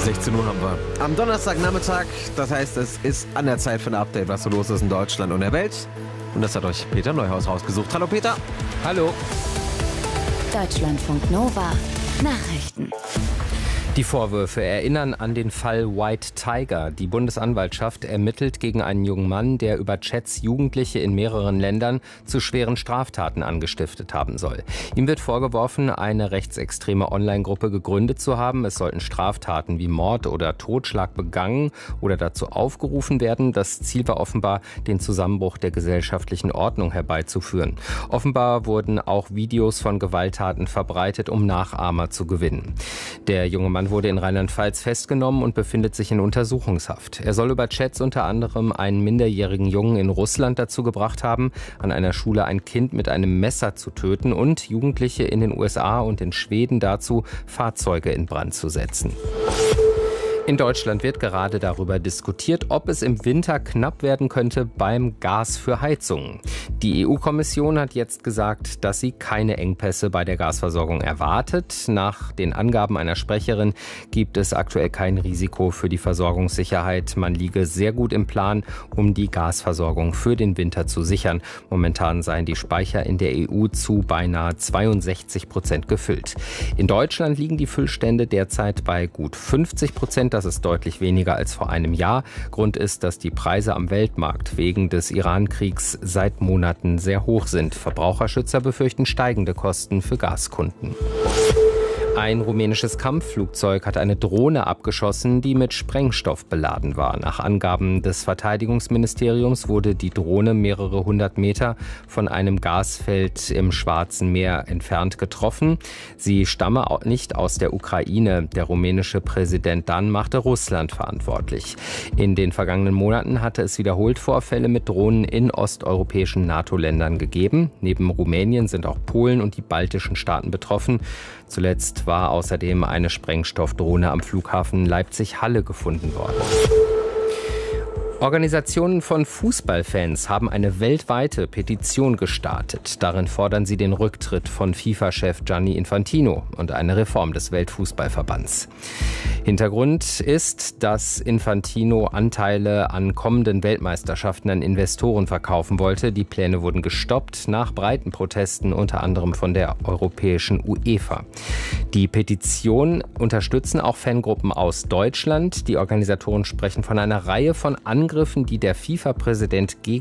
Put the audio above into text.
16 Uhr haben wir. Am Donnerstagnachmittag, das heißt, es ist an der Zeit für ein Update, was so los ist in Deutschland und der Welt. Und das hat euch Peter Neuhaus rausgesucht. Hallo Peter. Hallo. Deutschlandfunk Nova Nachrichten. Die Vorwürfe erinnern an den Fall White Tiger. Die Bundesanwaltschaft ermittelt gegen einen jungen Mann, der über Chats Jugendliche in mehreren Ländern zu schweren Straftaten angestiftet haben soll. Ihm wird vorgeworfen, eine rechtsextreme Online-Gruppe gegründet zu haben. Es sollten Straftaten wie Mord oder Totschlag begangen oder dazu aufgerufen werden. Das Ziel war offenbar, den Zusammenbruch der gesellschaftlichen Ordnung herbeizuführen. Offenbar wurden auch Videos von Gewalttaten verbreitet, um Nachahmer zu gewinnen. Der junge Mann wurde in Rheinland-Pfalz festgenommen und befindet sich in Untersuchungshaft. Er soll über Chats unter anderem einen minderjährigen Jungen in Russland dazu gebracht haben, an einer Schule ein Kind mit einem Messer zu töten und Jugendliche in den USA und in Schweden dazu, Fahrzeuge in Brand zu setzen. In Deutschland wird gerade darüber diskutiert, ob es im Winter knapp werden könnte beim Gas für Heizungen. Die EU-Kommission hat jetzt gesagt, dass sie keine Engpässe bei der Gasversorgung erwartet. Nach den Angaben einer Sprecherin gibt es aktuell kein Risiko für die Versorgungssicherheit. Man liege sehr gut im Plan, um die Gasversorgung für den Winter zu sichern. Momentan seien die Speicher in der EU zu beinahe 62% gefüllt. In Deutschland liegen die Füllstände derzeit bei gut 50%. Das ist deutlich weniger als vor einem Jahr. Grund ist, dass die Preise am Weltmarkt wegen des Iran-Kriegs seit Monaten sehr hoch sind. Verbraucherschützer befürchten steigende Kosten für Gaskunden. Ein rumänisches Kampfflugzeug hat eine Drohne abgeschossen, die mit Sprengstoff beladen war. Nach Angaben des Verteidigungsministeriums wurde die Drohne mehrere hundert Meter von einem Gasfeld im Schwarzen Meer entfernt getroffen. Sie stamme nicht aus der Ukraine. Der rumänische Präsident dann machte Russland verantwortlich. In den vergangenen Monaten hatte es wiederholt Vorfälle mit Drohnen in osteuropäischen NATO-Ländern gegeben. Neben Rumänien sind auch Polen und die baltischen Staaten betroffen. Zuletzt war außerdem eine Sprengstoffdrohne am Flughafen Leipzig-Halle gefunden worden. Organisationen von Fußballfans haben eine weltweite Petition gestartet. Darin fordern sie den Rücktritt von FIFA-Chef Gianni Infantino und eine Reform des Weltfußballverbands. Hintergrund ist, dass Infantino Anteile an kommenden Weltmeisterschaften an Investoren verkaufen wollte. Die Pläne wurden gestoppt nach breiten Protesten, unter anderem von der europäischen UEFA. Die Petition unterstützen auch Fangruppen aus Deutschland. Die Organisatoren sprechen von einer Reihe von Angriffen, die der FIFA-Präsident gegen